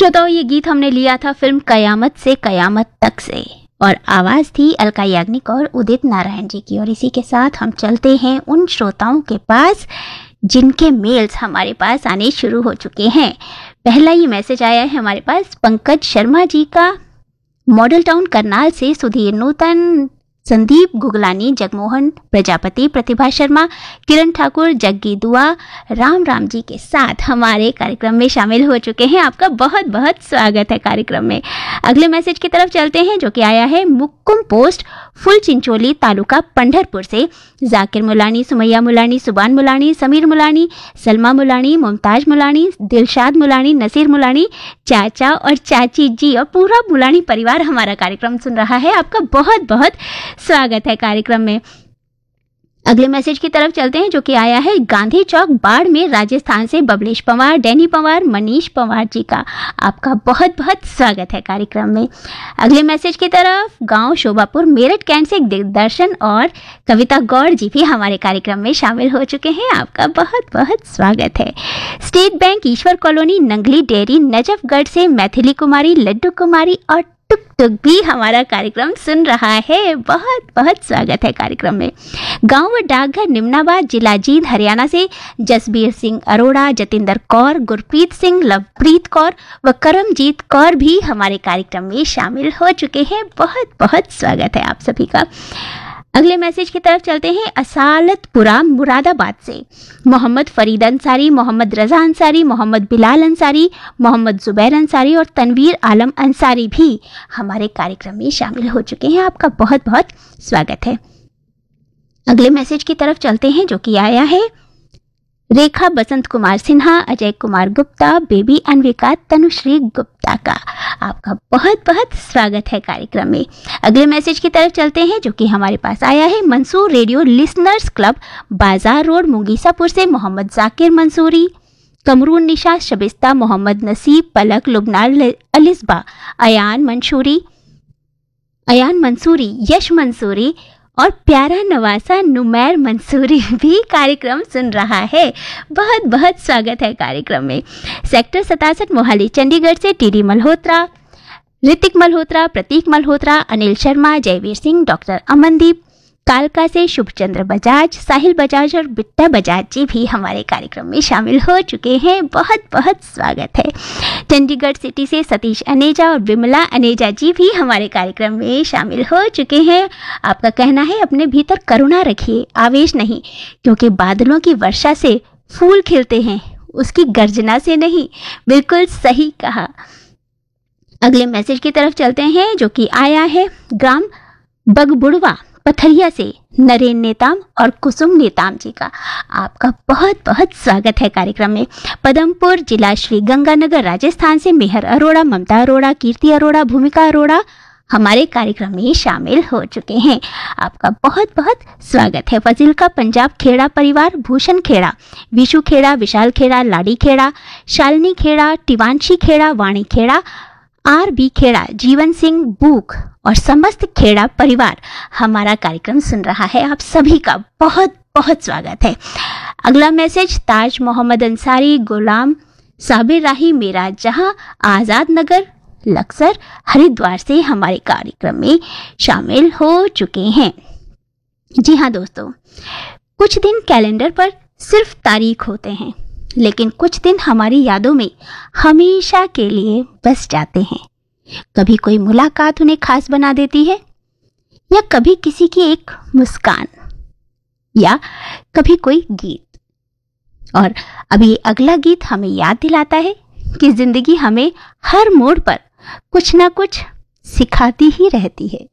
श्रोताओं, ये गीत हमने लिया था फिल्म कयामत से कयामत तक से और आवाज थी अलका याग्निक और उदित नारायण जी की। और इसी के साथ हम चलते हैं उन श्रोताओं के पास जिनके मेल्स हमारे पास आने शुरू हो चुके हैं। पहला ही मैसेज आया है हमारे पास पंकज शर्मा जी का, मॉडल टाउन करनाल से सुधीर नूतन, संदीप गुगलानी, जगमोहन प्रजापति, प्रतिभा शर्मा, किरण ठाकुर, जग्गी दुआ, राम राम जी के साथ हमारे कार्यक्रम में शामिल हो चुके हैं। आपका बहुत बहुत स्वागत है कार्यक्रम में। अगले मैसेज की तरफ चलते हैं जो कि आया है मुक्कुम पोस्ट फुल चिंचोली तालुका पंढरपुर से। जाकिर मुलानी, सुमैया मुलानी, सुबान मुलानी, समीर मुलानी, सलमा मुलानी, मुमताज मुलानी, दिलशाद मुलानी, नसीर मुलानी, चाचा और चाची जी और पूरा मुलानी परिवार हमारा कार्यक्रम सुन रहा है। आपका बहुत बहुत स्वागत है कार्यक्रम में। अगले मैसेज की तरफ चलते हैं जो कि आया है गांधी चौक बाड़मेर राजस्थान से बबलेश पंवार, डैनी पंवार, मनीष पंवार जी का। आपका बहुत बहुत स्वागत है कार्यक्रम में। अगले मैसेज की तरफ गांव शोभापुर मेरठ कैंट से दिग्दर्शन और कविता गौड़ जी भी हमारे कार्यक्रम में शामिल हो चुके हैं। आपका बहुत बहुत स्वागत है। स्टेट बैंक ईश्वर कॉलोनी नंगली डेयरी नजफगढ़ से मैथिली कुमारी, लड्डू कुमारी और टुक टुक भी हमारा कार्यक्रम सुन रहा है। बहुत बहुत स्वागत है कार्यक्रम में। गांव व डाकघर निमनाबाद जिला जींद हरियाणा से जसबीर सिंह अरोड़ा, जतिंदर कौर, गुरप्रीत सिंह, लवप्रीत कौर व करमजीत कौर भी हमारे कार्यक्रम में शामिल हो चुके हैं। बहुत बहुत स्वागत है आप सभी का। अगले मैसेज की तरफ चलते हैं असालतपुरा मुरादाबाद से मोहम्मद फरीद अंसारी, मोहम्मद रजा अंसारी, मोहम्मद बिलाल अंसारी, मोहम्मद जुबैर अंसारी और तनवीर आलम अंसारी भी हमारे कार्यक्रम में शामिल हो चुके हैं। आपका बहुत बहुत स्वागत है। अगले मैसेज की तरफ चलते हैं जो कि आया है रेखा बसंत कुमार सिन्हा, अजय कुमार गुप्ता, बेबी अनविका तनुश्री गुप्ता का। आपका बहुत बहुत स्वागत है कार्यक्रम में। अगले मैसेज की तरफ चलते हैं जो कि हमारे पास आया है मंसूर रेडियो लिसनर्स क्लब बाजार रोड मुंगीसापुर से मोहम्मद जाकिर मंसूरी, कमरून निशा, शबिस्ता, मोहम्मद नसीब, पलक, लुबनाल, अलिस्बा, अयान मंसूरी, यश मंसूरी और प्यारा नवासा नुमैर मंसूरी भी कार्यक्रम सुन रहा है। बहुत बहुत स्वागत है कार्यक्रम में। सेक्टर 67 मोहाली चंडीगढ़ से टीडी मल्होत्रा, ऋतिक मल्होत्रा, प्रतीक मल्होत्रा, अनिल शर्मा, जयवीर सिंह, डॉक्टर अमनदीप, कालका से शुभचंद्र बजाज, साहिल बजाज और बिट्टा बजाज जी भी हमारे कार्यक्रम में शामिल हो चुके हैं। बहुत बहुत स्वागत है। चंडीगढ़ सिटी से सतीश अनेजा और विमला अनेजा जी भी हमारे कार्यक्रम में शामिल हो चुके हैं। आपका कहना है अपने भीतर करुणा रखिए, आवेश नहीं, क्योंकि बादलों की वर्षा से फूल खिलते हैं, उसकी गर्जना से नहीं। बिल्कुल सही कहा। अगले मैसेज की तरफ चलते हैं जो कि आया है ग्राम बगबुड़वा पथरिया से नरेन नेताम और कुसुम नेताम जी का। आपका बहुत बहुत स्वागत है कार्यक्रम में। पदमपुर जिला श्री गंगानगर राजस्थान से मेहर अरोड़ा, ममता अरोड़ा, कीर्ति अरोड़ा, भूमिका अरोड़ा हमारे कार्यक्रम में शामिल हो चुके हैं। आपका बहुत बहुत स्वागत है। फजीलका पंजाब खेड़ा परिवार, भूषण खेड़ा, विशु खेड़ा, विशाल खेड़ा, लाडी खेड़ा, शालिनी खेड़ा, टिवांशी खेड़ा, वाणी Kheda, R B Kheda, Jeevan Singh book और समस्त खेड़ा परिवार हमारा कार्यक्रम सुन रहा है। आप सभी का बहुत बहुत स्वागत है। अगला मैसेज ताज मोहम्मद अंसारी, गुलाम साबिर राही, मेरा जहां, आजाद नगर, लक्सर, हरिद्वार से हमारे कार्यक्रम में शामिल हो चुके हैं। जी हाँ दोस्तों, कुछ दिन कैलेंडर पर सिर्फ तारीख होते हैं, लेकिन कुछ दिन हमारी यादों में हमेशा के लिए बस जाते हैं। कभी कोई मुलाकात उन्हें खास बना देती है, या कभी किसी की एक मुस्कान, या कभी कोई गीत। और अभी अगला गीत हमें याद दिलाता है कि जिंदगी हमें हर मोड़ पर कुछ ना कुछ सिखाती ही रहती है।